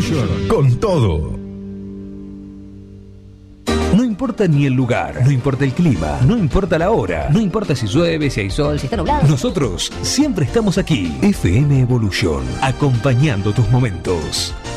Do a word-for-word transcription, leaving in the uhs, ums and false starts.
con todo. No importa ni el lugar, no importa el clima, no importa la hora, no importa si llueve, si hay sol, si está nublado. Nosotros siempre estamos aquí. F M Evolution, acompañando tus momentos.